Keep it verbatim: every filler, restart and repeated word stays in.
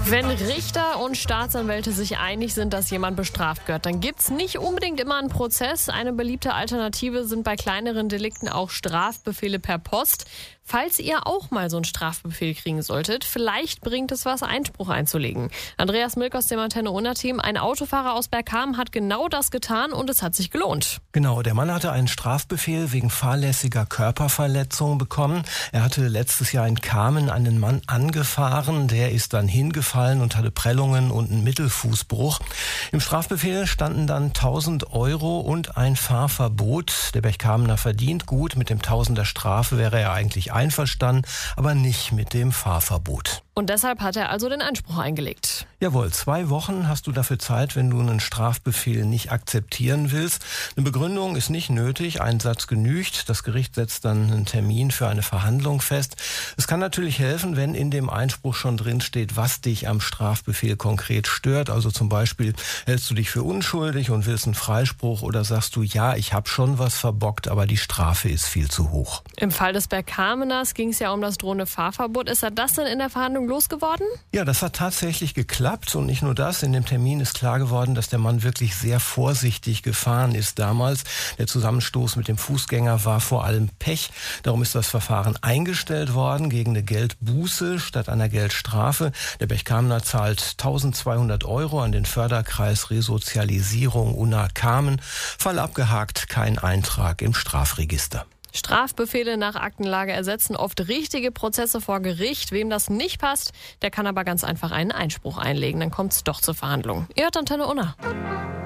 Wenn Richter und Staatsanwälte sich einig sind, dass jemand bestraft gehört, dann gibt's nicht unbedingt immer einen Prozess. Eine beliebte Alternative sind bei kleineren Delikten auch Strafbefehle per Post. Falls ihr auch mal so einen Strafbefehl kriegen solltet, vielleicht bringt es was, Einspruch einzulegen. Andreas Milk aus dem Antenne Unna-Team, ein Autofahrer aus Bergkamen hat genau das getan und es hat sich gelohnt. Genau, der Mann hatte einen Strafbefehl wegen fahrlässiger Körperverletzung bekommen. Er hatte letztes Jahr in Kamen einen Mann angefahren, der ist dann hingefallen und hatte Prellungen und einen Mittelfußbruch. Im Strafbefehl standen dann tausend Euro und ein Fahrverbot. Der Bergkamener verdient gut, mit dem Tausender Strafe wäre er eigentlich einverstanden, aber nicht mit dem Fahrverbot. Und deshalb hat er also den Einspruch eingelegt. Jawohl, zwei Wochen hast du dafür Zeit, wenn du einen Strafbefehl nicht akzeptieren willst. Eine Begründung ist nicht nötig, ein Satz genügt. Das Gericht setzt dann einen Termin für eine Verhandlung fest. Es kann natürlich helfen, wenn in dem Einspruch schon drin steht, was dich am Strafbefehl konkret stört. Also zum Beispiel, hältst du dich für unschuldig und willst einen Freispruch oder sagst du, ja, ich habe schon was verbockt, aber die Strafe ist viel zu hoch. Im Fall des Bergkameners ging es ja um das drohende Fahrverbot. Ist er das denn in der Verhandlung losgeworden? Ja, das hat tatsächlich geklappt und nicht nur das. In dem Termin ist klar geworden, dass der Mann wirklich sehr vorsichtig gefahren ist damals. Der Zusammenstoß mit dem Fußgänger war vor allem Pech. Darum ist das Verfahren eingestellt worden gegen eine Geldbuße statt einer Geldstrafe. Der Bergkamener zahlt eintausendzweihundert Euro an den Förderkreis Resozialisierung Unna Kamen. Fall abgehakt, kein Eintrag im Strafregister. Strafbefehle nach Aktenlage ersetzen oft richtige Prozesse vor Gericht. Wem das nicht passt, der kann aber ganz einfach einen Einspruch einlegen. Dann kommt es doch zur Verhandlung. Ihr hört Antenne Unna.